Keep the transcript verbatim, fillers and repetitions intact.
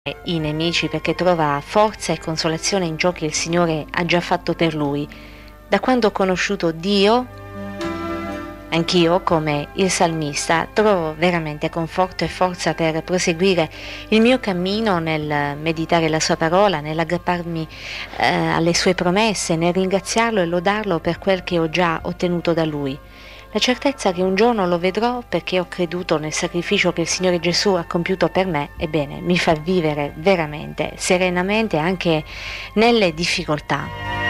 i nemici perché trova forza e consolazione in ciò che il Signore ha già fatto per lui. Da quando ho conosciuto Dio, anch'io, come il salmista, trovo veramente conforto e forza per proseguire il mio cammino nel meditare la sua parola, nell'aggrapparmi eh, alle sue promesse, nel ringraziarlo e lodarlo per quel che ho già ottenuto da lui. La certezza che un giorno lo vedrò perché ho creduto nel sacrificio che il Signore Gesù ha compiuto per me, ebbene, mi fa vivere veramente, serenamente, anche nelle difficoltà.